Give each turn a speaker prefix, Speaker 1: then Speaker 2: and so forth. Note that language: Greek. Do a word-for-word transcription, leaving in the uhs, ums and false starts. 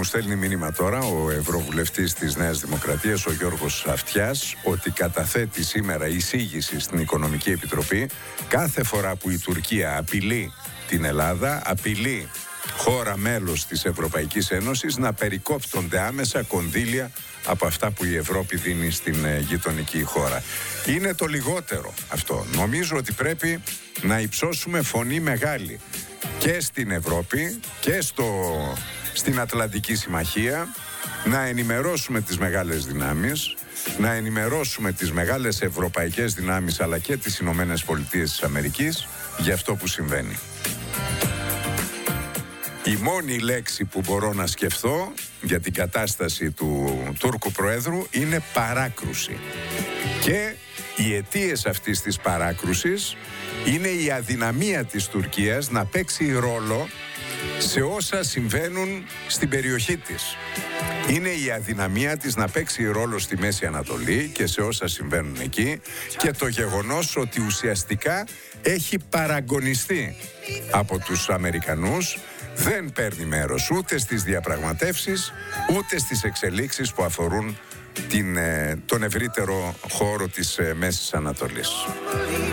Speaker 1: στέλνει μήνυμα τώρα ο Ευρωβουλευτής της Νέας Δημοκρατίας, ο Γιώργος Αυτιάς, ότι καταθέτει σήμερα εισήγηση στην Οικονομική Επιτροπή κάθε φορά που η Τουρκία απειλεί την Ελλάδα, απειλεί χώρα μέλος της Ευρωπαϊκής Ένωσης, να περικόπτονται άμεσα κονδύλια από αυτά που η Ευρώπη δίνει στην ε, γειτονική χώρα. Είναι το λιγότερο αυτό. Νομίζω ότι πρέπει να υψώσουμε φωνή μεγάλη και στην Ευρώπη και στο, στην Ατλαντική Συμμαχία, να ενημερώσουμε τις μεγάλες δυνάμεις, να ενημερώσουμε τις μεγάλες ευρωπαϊκές δυνάμεις αλλά και τις Ηνωμένες Πολιτείες της Αμερικής για αυτό που συμβαίνει. Η μόνη λέξη που μπορώ να σκεφτώ για την κατάσταση του Τούρκου Προέδρου είναι παράκρουση. Και οι αιτίες αυτής της παράκρουσης είναι η αδυναμία της Τουρκίας να παίξει ρόλο σε όσα συμβαίνουν στην περιοχή της. Είναι η αδυναμία της να παίξει ρόλο στη Μέση Ανατολή και σε όσα συμβαίνουν εκεί, και το γεγονός ότι ουσιαστικά έχει παραγωνιστεί από τους Αμερικανούς, δεν παίρνει μέρος ούτε στις διαπραγματεύσεις ούτε στις εξελίξεις που αφορούν την, τον ευρύτερο χώρο της Μέσης Ανατολής.